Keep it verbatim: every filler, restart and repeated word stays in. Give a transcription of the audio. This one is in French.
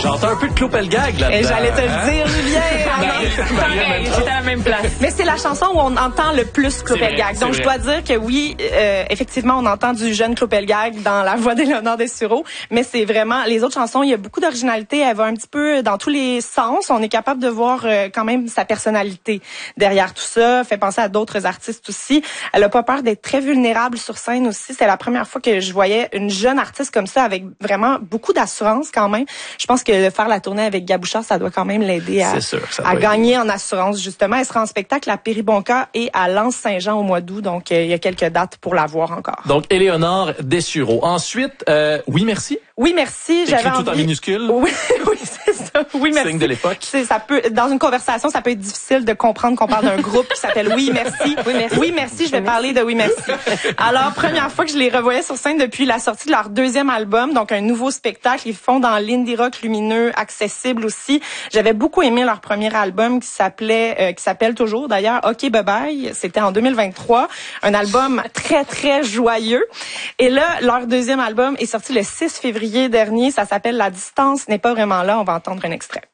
J'entends un peu de Clopelgag là-dedans. Et j'allais te le dire, Julien. Pareil, j'étais à la même place. Mais c'est la chanson où on entend le plus Clopelgag. Donc, je dois dire que oui, euh, effectivement, on entend du jeune Clopelgag dans la voix d'Éléonore Dessureau, mais c'est vraiment, les autres chansons, il y a beaucoup d'originalité, elle va un petit peu dans tous les sens. On est capable de voir euh, quand même sa personnalité derrière tout ça, fait penser à d'autres artistes aussi. Elle a pas peur d'être très vulnérable sur scène aussi. C'est la première fois que je voyais une jeune artiste comme ça avec vraiment beaucoup d'assurance quand même. Je pense que faire la tournée avec Gabouchard, ça doit quand même l'aider à, sûr, à gagner en assurance, justement. Elle sera en spectacle à Péribonka et à Lens-Saint-Jean au mois d'août, donc euh, il y a quelques dates pour la voir encore. Donc, Éléonore Dessureau. Ensuite, euh, oui, merci. Oui, merci. J'avais J'avais tout envie... en minuscule. Oui, oui, c'est ça. Oui, merci. Signe de l'époque. C'est, ça peut, dans une conversation, ça peut être difficile de comprendre qu'on parle d'un groupe qui s'appelle Oui, merci. Oui, merci. Oui, merci. Je vais parler de Oui, merci. Alors, première fois que je les revoyais sur scène depuis la sortie de leur deuxième album, donc un nouveau spectacle. Ils font dans l'indie rock lumineux, accessible aussi. J'avais beaucoup aimé leur premier album qui s'appelait, euh, qui s'appelle toujours d'ailleurs OK Bye Bye. C'était en deux mille vingt-trois. Un album très, très joyeux. Et là, leur deuxième album est sorti le six février dernier. Ça s'appelle La distance n'est pas vraiment là. On va entendre un extrait.